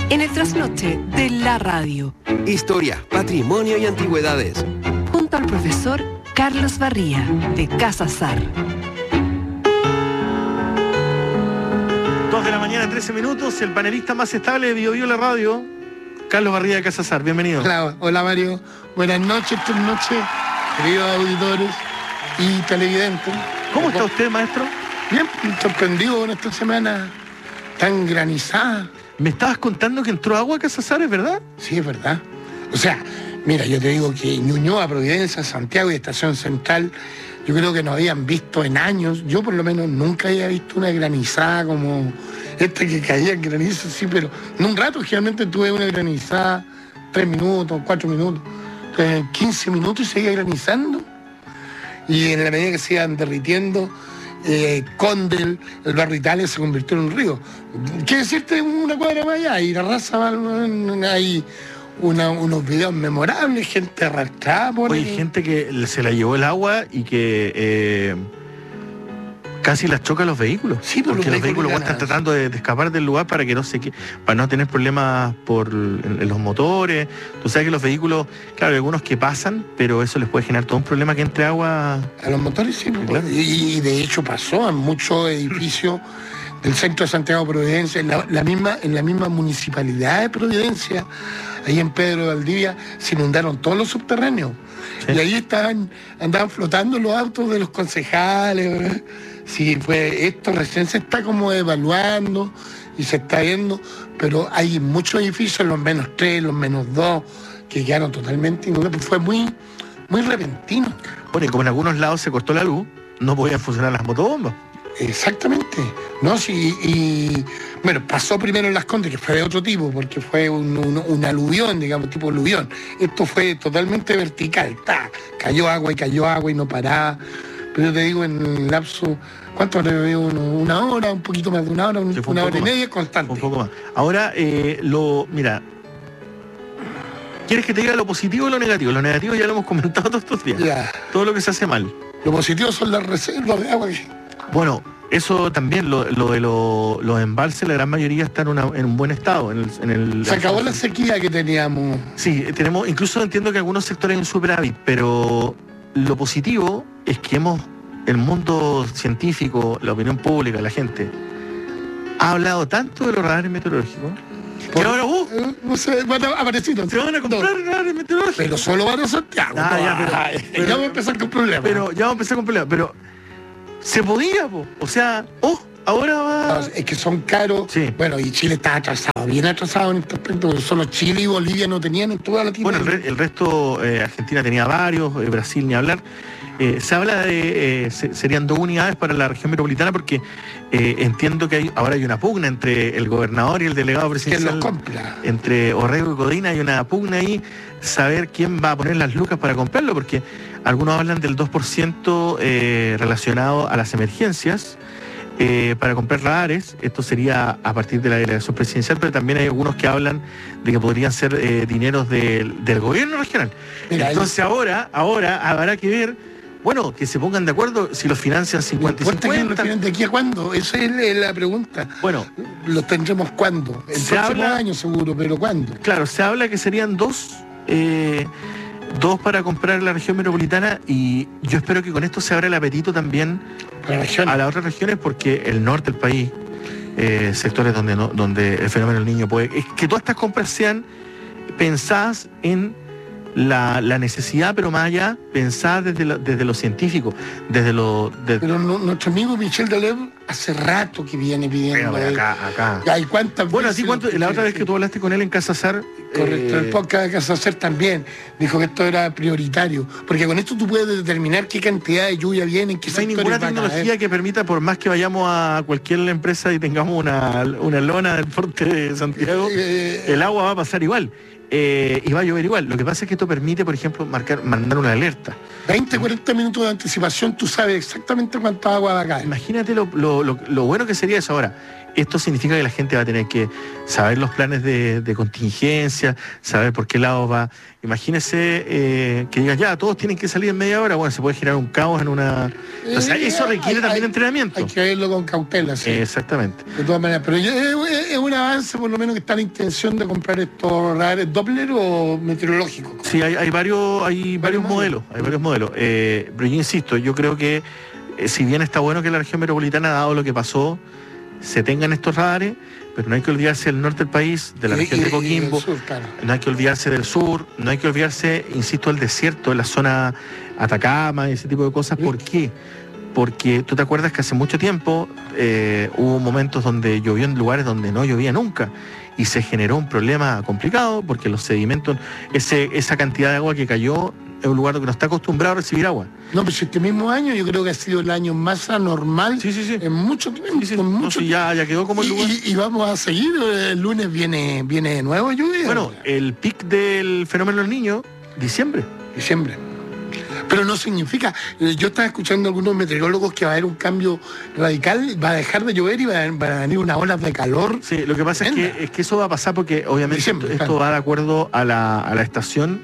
En el trasnoche de la radio. Historia, patrimonio y antigüedades. Junto al profesor Carlos Barría, de Casa Sar. 2 de la mañana, 13 minutos. El panelista más estable de Bio Bio la radio, Carlos Barría, de Casa Sar. Bienvenido. Hola Mario. Buenas noches, queridos auditores y televidentes. ¿Cómo está usted, maestro? Bien, sorprendido con esta semana tan granizada. Me estabas contando que entró agua a Casa Sar, ¿es verdad? Sí, es verdad. O sea, mira, yo te digo que Ñuñoa, Providencia, Santiago y Estación Central, yo creo que no habían visto en años. Yo por lo menos nunca había visto una granizada como esta que caía en granizo, sí, pero en un rato generalmente tuve una granizada, 3 minutos, 4 minutos, 15 minutos y seguía granizando. Y en la medida que se iban derritiendo, Condel, el barrio Italia se convirtió en un río. ¿Qué decirte? Una cuadra más allá, y la raza, hay unos videos memorables, gente arrastrada por... Oye, gente que se la llevó el agua y que casi las choca los vehículos. Sí, porque los vehículos están tratando de escapar del lugar para que para no tener problemas en los motores. Tú sabes que los vehículos, claro, hay algunos que pasan, pero eso les puede generar todo un problema que entre agua a los motores, sí, claro. Y de hecho pasó en muchos edificios del centro de Santiago de Providencia, en la misma municipalidad de Providencia, ahí en Pedro de Valdivia, se inundaron todos los subterráneos. Sí. Y ahí andaban flotando los autos de los concejales, ¿verdad? Sí, esto recién se está como evaluando y se está viendo, pero hay muchos edificios, los -3, los -2, que quedaron totalmente inundados. Fue muy, muy repentino. Bueno, y como en algunos lados se cortó la luz, no podían funcionar las motobombas. Exactamente, ¿no? Sí, y bueno, pasó primero en Las Condes, que fue de otro tipo, porque fue un aluvión, digamos, tipo aluvión. Esto fue totalmente vertical, cayó agua y no paraba. Pero yo te digo, en el lapso, ¿cuánto habrá bebido uno? ¿Una hora? ¿Un poquito más de una hora? Sí, una hora y media constante. Un poco más. Ahora, mira, ¿quieres que te diga lo positivo o lo negativo? Lo negativo ya lo hemos comentado todos estos días. Ya. Todo lo que se hace mal. Lo positivo son las reservas de agua. Bueno, eso también, lo de los embalses, la gran mayoría están en un buen estado. Se acabó la sequía que teníamos. Sí, tenemos, incluso entiendo que algunos sectores hay un superávit, pero lo positivo es que el mundo científico, la opinión pública, la gente, ha hablado tanto de los radares meteorológicos, que ahora se van a comprar radares meteorológicos. Pero solo van a Santiago. Ya vamos a empezar con problemas. Pero se podía, o sea, ahora va... No, es que son caros. Sí. Bueno, y Chile está atrasado, bien atrasado en este aspecto, porque solo Chile y Bolivia no tenían en toda Latinoamérica. Bueno, el resto, Argentina tenía varios, Brasil ni hablar. Se habla de, serían 2 unidades para la región metropolitana, porque entiendo que ahora hay una pugna entre el gobernador y el delegado presidencial. ¿Quién los compra? Entre Orrego y Codina hay una pugna ahí, saber quién va a poner las lucas para comprarlo, porque algunos hablan del 2% relacionado a las emergencias para comprar radares. Esto sería a partir de la delegación presidencial, pero también hay algunos que hablan de que podrían ser dineros del gobierno regional. Mira, entonces ahora habrá que ver, bueno, que se pongan de acuerdo si los financian 50 y 50. ¿De aquí a cuándo? Esa es la pregunta. Bueno, ¿los tendremos cuándo? El próximo año seguro, pero ¿cuándo? Claro, se habla que serían 2 para comprar la región metropolitana, y yo espero que con esto se abra el apetito también a las otras regiones, porque el norte del país, sectores donde el fenómeno del niño puede... Es que todas estas compras sean pensadas en la necesidad, pero más allá, pensadas desde lo científico, Pero nuestro amigo Michel Deleuze hace rato que viene pidiendo... Acá. Hay cuántas bueno, así la otra vez que tú hablaste con él en Casa Sar... Correcto, el podcast de Casa Sar también dijo que esto era prioritario, porque con esto tú puedes determinar qué cantidad de lluvia viene, en qué sectores. No hay ninguna tecnología que permita, por más que vayamos a cualquier empresa y tengamos una lona del porte de Santiago, el agua va a pasar igual. y va a llover igual. Lo que pasa es que esto permite, por ejemplo, mandar una alerta. 20, 40 minutos de anticipación, tú sabes exactamente cuánta agua va a caer. Imagínate lo bueno que sería eso. Ahora, esto significa que la gente va a tener que saber los planes de contingencia, saber por qué lado va. Imagínese que digas, ya, todos tienen que salir en media hora. Bueno, se puede generar un caos en una... O sea, eso requiere también entrenamiento. Hay que verlo con cautela, sí. Exactamente. De todas maneras, pero es un avance, por lo menos, que está la intención de comprar estos radares Doppler o meteorológicos. Sí, hay varios modelos. Pero yo insisto, yo creo que si bien está bueno que la región metropolitana, dado lo que pasó, se tengan estos radares, pero no hay que olvidarse del norte del país, de la región de Coquimbo, sur, claro. No hay que olvidarse del sur, no hay que olvidarse, insisto, del desierto, de la zona Atacama y ese tipo de cosas. ¿Por qué? Porque tú te acuerdas que hace mucho tiempo hubo momentos donde llovió en lugares donde no llovía nunca y se generó un problema complicado porque los sedimentos, esa cantidad de agua que cayó en un lugar que no está acostumbrado a recibir agua. No, pero este mismo año yo creo que ha sido el año más anormal en mucho tiempo. Ya quedó como el lugar. Y vamos a seguir, el lunes viene de nuevo lluvia. Bueno, el pic del fenómeno del Niño, diciembre. Pero no significa, yo estaba escuchando a algunos meteorólogos que va a haber un cambio radical, va a dejar de llover y van a venir unas olas de calor. Sí, lo que pasa es que eso va a pasar porque obviamente esto va de acuerdo a la estación,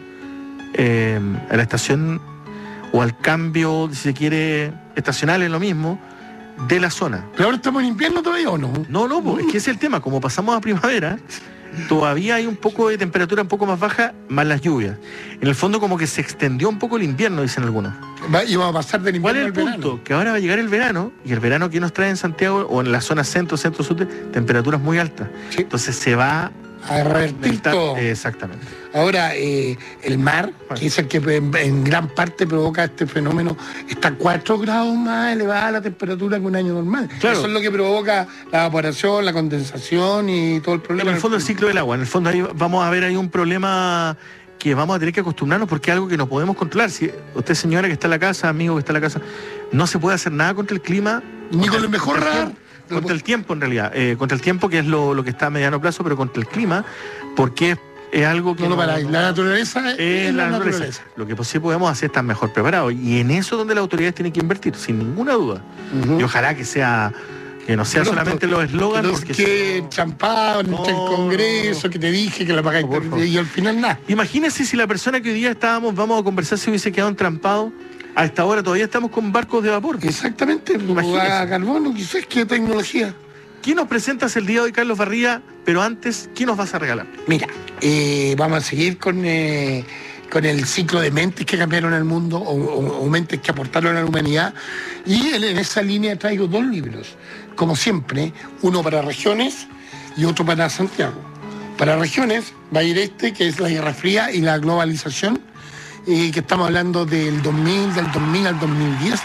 o al cambio, si se quiere, estacional, es lo mismo, de la zona. ¿Pero ahora estamos en invierno todavía o no? No, es que ese es el tema, como pasamos a primavera, todavía hay un poco de temperatura un poco más baja, más las lluvias. En el fondo como que se extendió un poco el invierno, dicen algunos. Y va a pasar del invierno al verano. ¿Cuál es el punto? Que ahora va a llegar el verano, y el verano que nos trae en Santiago, o en la zona centro-sur, temperaturas muy altas. Sí. Entonces se va a revertir todo. Exactamente. Ahora, el mar, que es el que en gran parte provoca este fenómeno, está 4 grados más elevada la temperatura que un año normal. Claro. Eso es lo que provoca la evaporación, la condensación y todo el problema. En el fondo el ciclo del agua, en el fondo ahí vamos a ver ahí un problema que vamos a tener que acostumbrarnos porque es algo que no podemos controlar. Si usted, señora que está en la casa, amigo que está en la casa, no se puede hacer nada contra el clima. Ni con el mejor radar. Contra el tiempo, en realidad. Contra el tiempo, que es lo que está a mediano plazo, pero contra el clima, porque es algo que... La naturaleza es la naturaleza. Lo que sí podemos hacer es estar mejor preparados. Y en eso es donde las autoridades tienen que invertir, sin ninguna duda. Y ojalá que no sea solamente los eslogans. Porque que champán, el Congreso, que te dije que la pagáis y al final nada. Imagínese si la persona que hoy día vamos a conversar, se hubiese quedado entrampado. A esta hora todavía estamos con barcos de vapor. Exactamente, a carbono, quizás, qué tecnología. ¿Qué nos presentas el día de hoy, Carlos Barría? Pero antes, ¿qué nos vas a regalar? Mira, vamos a seguir con el ciclo de mentes que cambiaron el mundo o mentes que aportaron a la humanidad. Y en esa línea traigo 2 libros, como siempre, uno para regiones y otro para Santiago. Para regiones va a ir que es la Guerra Fría y la globalización, que estamos hablando del 2000 al 2010,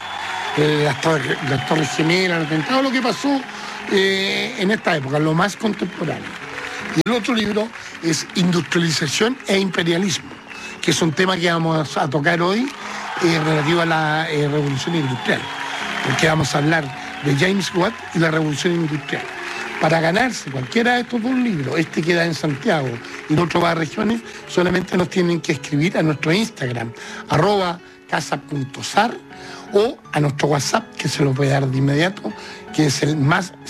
las Torres Gemelas, el atentado, lo que pasó en esta época, lo más contemporáneo. Y el otro libro es Industrialización e Imperialismo, que es un tema que vamos a tocar hoy relativo a la revolución industrial, porque vamos a hablar de James Watt y la revolución industrial. Para ganarse cualquiera de estos 2 libros, queda en Santiago y el otro va a regiones, solamente nos tienen que escribir a nuestro Instagram, @casa.sar, o a nuestro WhatsApp, que se lo voy a dar de inmediato, que es el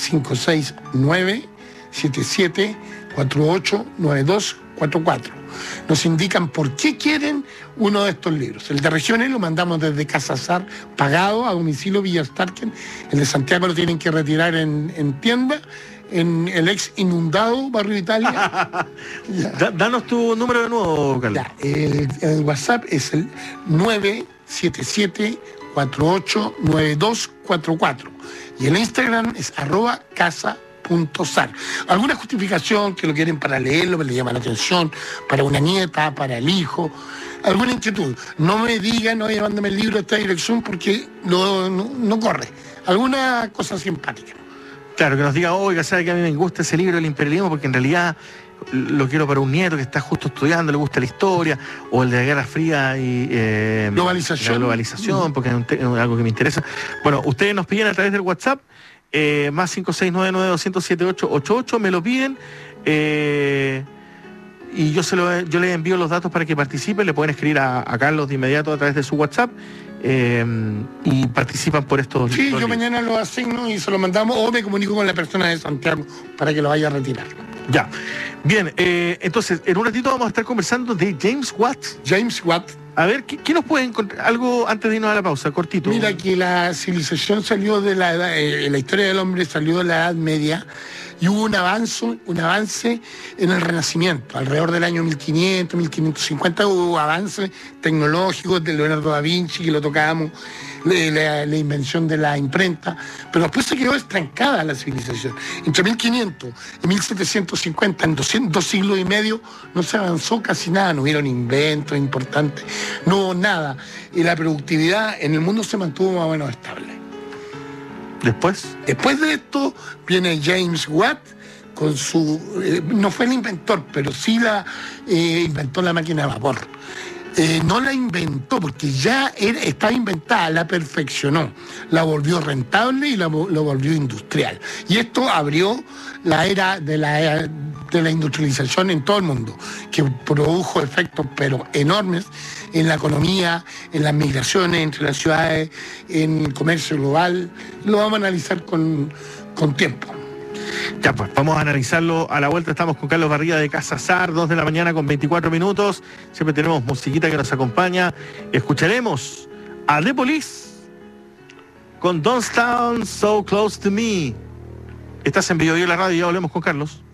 +569 77 48 9244. Nos indican por qué quieren uno de estos libros. El de regiones lo mandamos desde Casa Sar, pagado a domicilio Villa Starken. El de Santiago lo tienen que retirar en tienda, en el ex inundado Barrio Italia. Danos tu número de nuevo, Carlos. El WhatsApp es el 977 48 9244 y el Instagram es @casa.sar. ¿Alguna justificación que lo quieren para leerlo, le llama la atención, para una nieta, para el hijo? ¿Alguna inquietud? No me digan, oye, mándame el libro a esta dirección porque no corre. ¿Alguna cosa simpática? Claro, que nos diga, oiga, ¿sabe que a mí me gusta ese libro, El imperialismo? Porque en realidad lo quiero para un nieto que está justo estudiando, le gusta la historia, o el de la Guerra Fría y globalización. La globalización, porque es algo que me interesa. Bueno, ustedes nos piden a través del WhatsApp, +56992078888, me lo piden, y yo le envío los datos para que participen. Le pueden escribir a Carlos de inmediato a través de su WhatsApp y participan por estos. Sí, yo mañana lo asigno y se lo mandamos o me comunico con la persona de Santiago para que lo vaya a retirar. Ya. Bien, entonces, en un ratito vamos a estar conversando de James Watt. James Watt. A ver, ¿qué nos puede encontrar? Algo antes de irnos a la pausa, cortito. Mira, que la civilización salió de la edad, la historia del hombre salió de la Edad Media y hubo un avance en el Renacimiento. Alrededor del año 1500, 1550 hubo avances tecnológicos de Leonardo da Vinci, que lo tocábamos, la invención de la imprenta, pero después se quedó estancada la civilización. Entre 1500 y 1750, en 2 siglos y medio, no se avanzó casi nada, no hubieron inventos importantes, no hubo nada. Y la productividad en el mundo se mantuvo más o menos estable. Después de esto viene James Watt con su... no fue el inventor, pero sí inventó la máquina de vapor. No la inventó porque ya estaba inventada, la perfeccionó, la volvió rentable y lo volvió industrial. Y esto abrió la era de la industrialización en todo el mundo, que produjo efectos pero enormes en la economía, en las migraciones entre las ciudades, en el comercio global. Lo vamos a analizar con tiempo. Ya pues, vamos a analizarlo a la vuelta. Estamos con Carlos Barría de Casa Sar, 2 de la mañana con 24 minutos. Siempre tenemos musiquita que nos acompaña. Escucharemos a The Police con Don't Stand So Close to Me. Estás en Bio la radio y ya volvemos con Carlos.